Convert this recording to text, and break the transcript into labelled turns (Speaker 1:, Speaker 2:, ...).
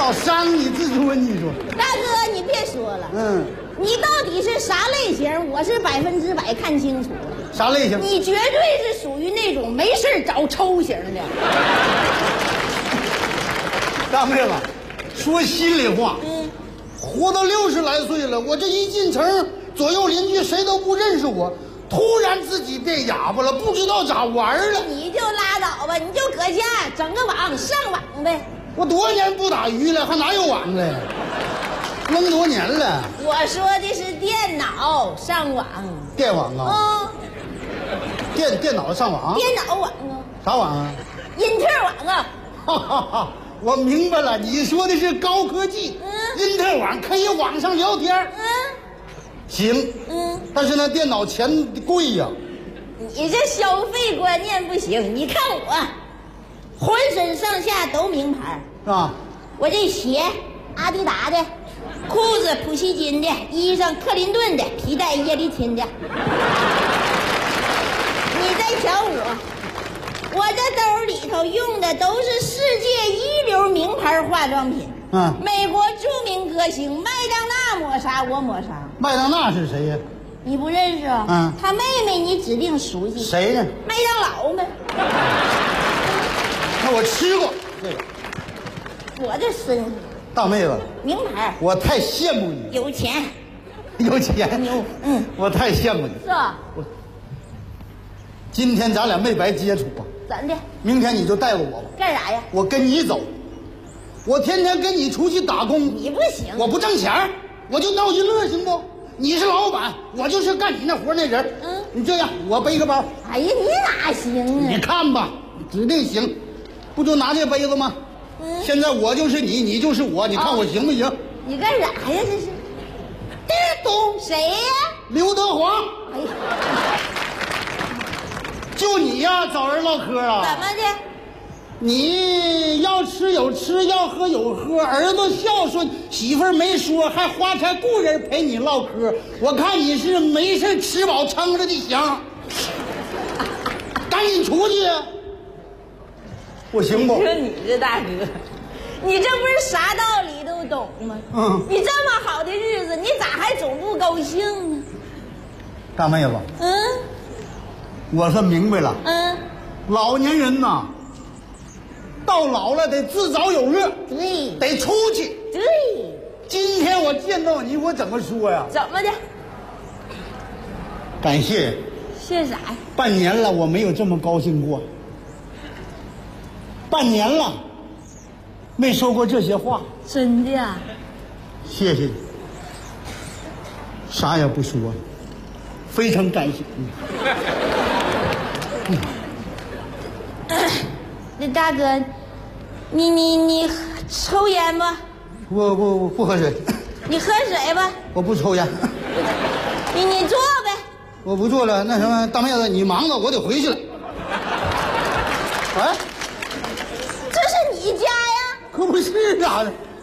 Speaker 1: 老伤你自尊，你说。
Speaker 2: 大哥，你别说了，你到底是啥类型？我是100%看清楚了。
Speaker 1: 啥类型？
Speaker 2: 你绝对是属于那种没事找抽型的。
Speaker 1: 大妹子，说心里话，活到60来岁了，我这一进城，左右邻居谁都不认识我，突然自己变哑巴了，不知道咋玩了。
Speaker 2: 你就拉倒吧，你就搁家整个网上网呗。
Speaker 1: 我多少年不打鱼了，还哪有网了？扔多年了。
Speaker 2: 我说的是电脑上网。
Speaker 1: 电网啊？电脑上网？
Speaker 2: 电脑网啊？
Speaker 1: 啥网啊？
Speaker 2: 因特网啊。
Speaker 1: 哈哈哈，我明白了，你说的是高科技。因特网可以网上聊天。行。但是那电脑钱贵呀。
Speaker 2: 你这消费观念不行，你看我。浑身上下都名牌
Speaker 1: 啊！
Speaker 2: 我这鞋阿迪达的，裤子普希金的，衣裳克林顿的，皮带叶利钦的。你再瞧我这兜里头用的都是世界一流名牌化妆品。美国著名歌星麦当娜抹啥我抹啥。
Speaker 1: 麦当娜是谁呀？
Speaker 2: 你不认识啊？他妹妹你指定熟悉。
Speaker 1: 谁呢？
Speaker 2: 麦当劳呗。
Speaker 1: 那我吃过这个。
Speaker 2: 我这身上
Speaker 1: 大妹子，
Speaker 2: 名牌，
Speaker 1: 我太羡慕你。
Speaker 2: 有钱，
Speaker 1: 有钱，
Speaker 2: 牛，
Speaker 1: 我太羡慕你。
Speaker 2: 是吧？
Speaker 1: 今天咱俩没白接触啊。
Speaker 2: 怎的？
Speaker 1: 明天你就带着我吧。
Speaker 2: 干啥呀？
Speaker 1: 我跟你走，我天天跟你出去打工。
Speaker 2: 你不行，
Speaker 1: 我不挣钱，我就闹一乐，行不？你是老板，我就是干你那活那人。你这样，我背个包。
Speaker 2: 哎呀，你哪行啊？
Speaker 1: 你看吧，指定行。不就拿这杯子吗？现在我就是你，你就是我，你看我行不行？
Speaker 2: 你干啥呀？这是？咚，谁呀？
Speaker 1: 刘德华。
Speaker 2: 哎呀，
Speaker 1: 就你呀，找人唠嗑啊？
Speaker 2: 怎么的？
Speaker 1: 你要吃有吃，要喝有喝，儿子孝顺，媳妇儿没说，还花钱雇人陪你唠嗑。我看你是没事吃饱撑着的想，赶紧出去。我行不？
Speaker 2: 你说你这大哥，你这不是啥道理都懂吗？你这么好的日子，你咋还总不高兴呢？
Speaker 1: 大妹子，我算明白了。老年人呐，到老了得自找有乐，
Speaker 2: 对，
Speaker 1: 得出去。
Speaker 2: 对，
Speaker 1: 今天我见到你，我怎么说呀？
Speaker 2: 怎么的？
Speaker 1: 感谢。
Speaker 2: 谢啥呀？
Speaker 1: 半年了，我没有这么高兴过。半年了，没说过这些话。
Speaker 2: 真的呀？
Speaker 1: 谢谢你，啥也不说，非常感谢你。
Speaker 2: 那大哥，你抽烟不？
Speaker 1: 我不喝水。
Speaker 2: 你喝水吧。
Speaker 1: 我不抽烟。
Speaker 2: 你坐呗。
Speaker 1: 我不坐了，那什么，大妹子，你忙着，我得回去了。
Speaker 2: 这是你家呀？
Speaker 1: 可不是啊。